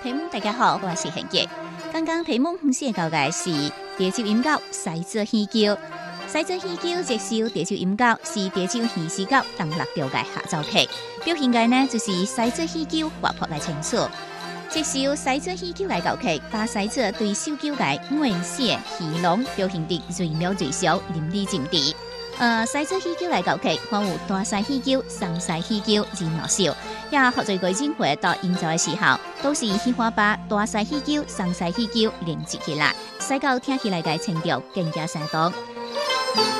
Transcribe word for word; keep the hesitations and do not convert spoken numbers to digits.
朋友大家好，我是贤杰。剛剛題目分析到嘅是潮州音樂西做戲橋，西做戲橋接受潮州音樂是潮州戲詩歌當六條嘅下奏劇，表現嘅呢就是西做戲橋活潑來清楚。接受西做戲橋嘅教劇，把西做對小橋嘅原寫戲弄表現得惟妙惟肖、淋漓盡致。呃，西做戲橋嚟教劇，還有大西戲橋、上西戲橋、二鬧小，也學在改進會到現在嘅時候，都是戲花把大西戲橋、上西戲橋連接起來，西教聽起來嘅情調更加生動。